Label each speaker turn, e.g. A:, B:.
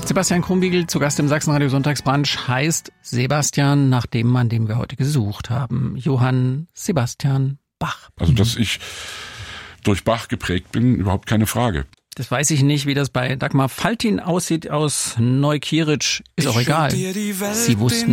A: Sebastian Krumbiegel zu Gast im Sachsenradio Sonntagsbrunch heißt Sebastian nach dem Mann, den wir heute gesucht haben. Johann Sebastian Bach.
B: Also, dass ich durch Bach geprägt bin, überhaupt keine Frage.
A: Das weiß ich nicht, wie das bei Dagmar Faltin aussieht aus Neukirch. Ist auch egal. Sie wussten